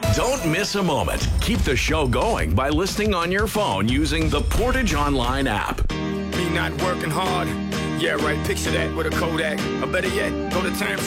Don't miss a moment. Keep the show going by listening on your phone using the Portage Online app. Me not working hard. Yeah, right. Picture that with a Kodak. Or better yet, go to Times